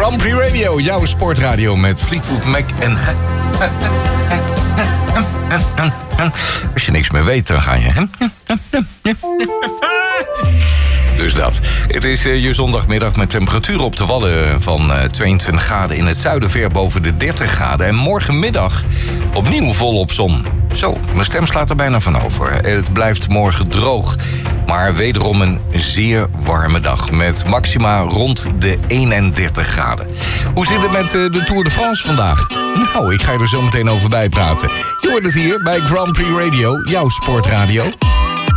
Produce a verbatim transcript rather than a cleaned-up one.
Grand Prix Radio, jouw sportradio met Fleetwood Mac en... Als je niks meer weet, dan ga je... Dus dat. Het is uh, je zondagmiddag met temperaturen op de Wadden van uh, tweeëntwintig graden. In het zuiden ver boven de dertig graden. En morgenmiddag opnieuw volop zon. Zo, mijn stem slaat er bijna van over. Het blijft morgen droog. Maar wederom een zeer warme dag. Met maxima rond de eenendertig graden. Hoe zit het met uh, de Tour de France vandaag? Nou, ik ga je er zo meteen over bijpraten. Je hoort het hier bij Grand Prix Radio, jouw sportradio.